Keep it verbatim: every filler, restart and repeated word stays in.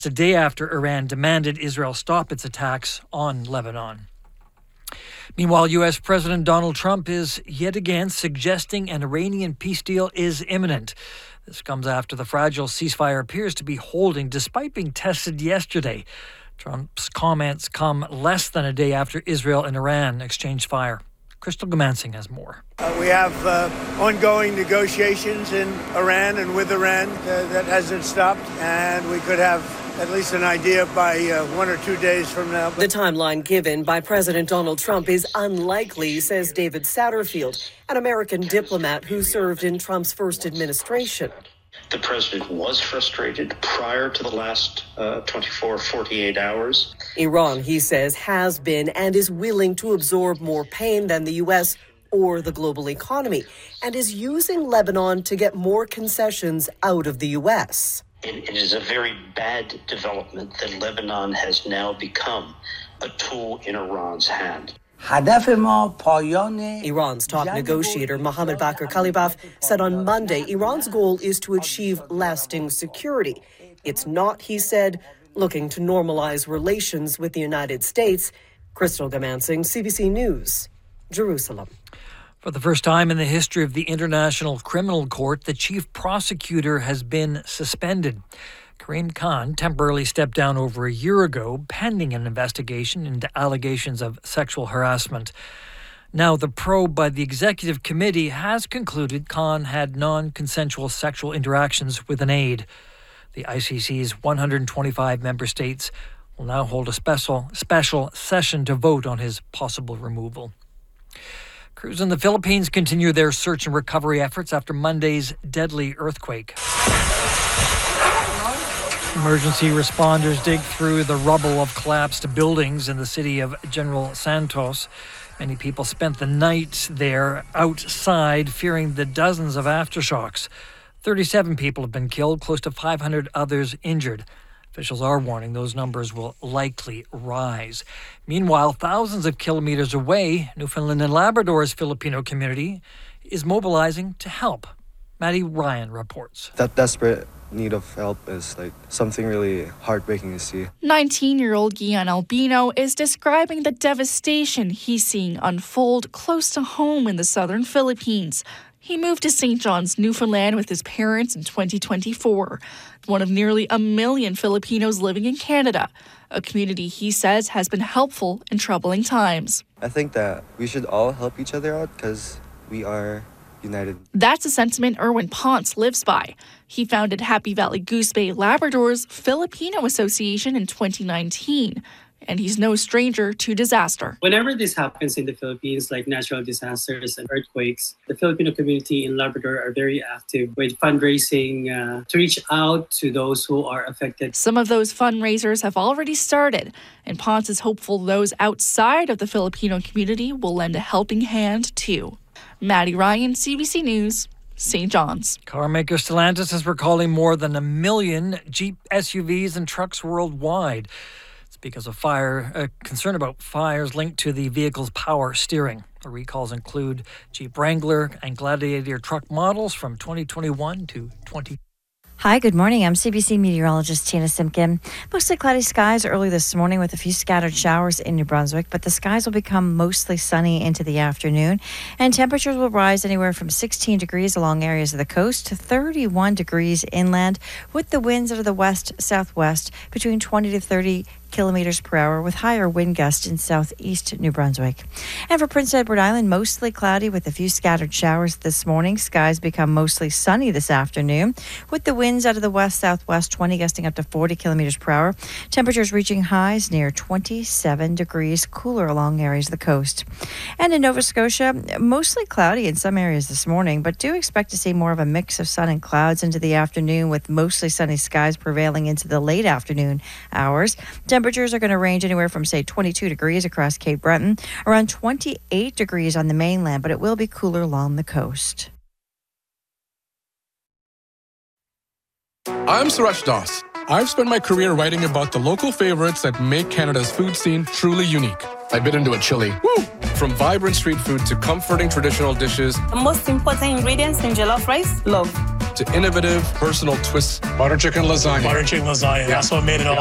a day after Iran demanded Israel stop its attacks on Lebanon. Meanwhile, U S President Donald Trump is yet again suggesting an Iranian peace deal is imminent. This comes after the fragile ceasefire appears to be holding despite being tested yesterday. Trump's comments come less than a day after Israel and Iran exchanged fire. Crystal Gamansing has more. Uh, we have uh, ongoing negotiations in Iran and with Iran uh, that hasn't stopped, and we could have at least an idea by uh, one or two days from now. The timeline given by President Donald Trump is unlikely, says David Satterfield, an American diplomat who served in Trump's first administration. The president was frustrated prior to the last uh, twenty-four, forty-eight hours. Iran, he says, has been and is willing to absorb more pain than the U S or the global economy, and is using Lebanon to get more concessions out of the U S. It, it is a very bad development that Lebanon has now become a tool in Iran's hand. Iran's top negotiator Mohammad Bakr Kalibaf said on Monday Iran's goal is to achieve lasting security. It's not, he said, looking to normalize relations with the United States. Crystal Gamansing, C B C News, Jerusalem. For the first time in the history of the International Criminal Court, the chief prosecutor has been suspended. Karim Khan temporarily stepped down over a year ago, pending an investigation into allegations of sexual harassment. Now, the probe by the executive committee has concluded Khan had non-consensual sexual interactions with an aide. The I C C's one hundred twenty-five member states will now hold a special special session to vote on his possible removal. Crews in the Philippines continue their search and recovery efforts after Monday's deadly earthquake. Emergency responders dig through the rubble of collapsed buildings in the city of General Santos. Many people spent the night there outside, fearing the dozens of aftershocks. thirty-seven people have been killed, close to five hundred others injured. Officials are warning those numbers will likely rise. Meanwhile, thousands of kilometers away, Newfoundland and Labrador's Filipino community is mobilizing to help. Maddie Ryan reports. That desperate need of help is like something really heartbreaking to see. nineteen-year-old Gian Albino is describing the devastation he's seeing unfold close to home in the southern Philippines. He moved to Saint John's, Newfoundland with his parents in twenty twenty-four, one of nearly a million Filipinos living in Canada, a community he says has been helpful in troubling times. I think that we should all help each other out because we are united. That's a sentiment Erwin Ponce lives by. He founded Happy Valley Goose Bay Labrador's Filipino Association in twenty nineteen. And he's no stranger to disaster. Whenever this happens in the Philippines, like natural disasters and earthquakes, the Filipino community in Labrador are very active with fundraising uh, to reach out to those who are affected. Some of those fundraisers have already started, and Ponce is hopeful those outside of the Filipino community will lend a helping hand too. Maddie Ryan, C B C News, Saint John's. Carmaker Stellantis is recalling more than a million Jeep S U Vs and trucks worldwide. Because of fire, uh, concern about fires linked to the vehicle's power steering. The recalls include Jeep Wrangler and Gladiator truck models from twenty twenty-one to twenty. Hi, good morning. I'm C B C meteorologist Tina Simpkin. Mostly cloudy skies early this morning with a few scattered showers in New Brunswick, but the skies will become mostly sunny into the afternoon, and temperatures will rise anywhere from sixteen degrees along areas of the coast to thirty-one degrees inland, with the winds out of the west-southwest between twenty to thirty kilometers per hour with higher wind gusts in southeast New Brunswick. And for Prince Edward Island, mostly cloudy with a few scattered showers this morning. Skies become mostly sunny this afternoon with the winds out of the west-southwest, twenty gusting up to forty kilometers per hour. Temperatures reaching highs near twenty-seven degrees, cooler along areas of the coast. And in Nova Scotia, mostly cloudy in some areas this morning, but do expect to see more of a mix of sun and clouds into the afternoon with mostly sunny skies prevailing into the late afternoon hours. Temperatures are going to range anywhere from, say, twenty-two degrees across Cape Breton, around twenty-eight degrees on the mainland, but it will be cooler along the coast. I'm Suresh Das. I've spent my career writing about the local favorites that make Canada's food scene truly unique. I bit into a chili. Woo! From vibrant street food to comforting traditional dishes. The most important ingredients in jollof rice, love. to innovative, personal twists. Butter chicken lasagna. Butter chicken lasagna. Yeah. That's what made it all.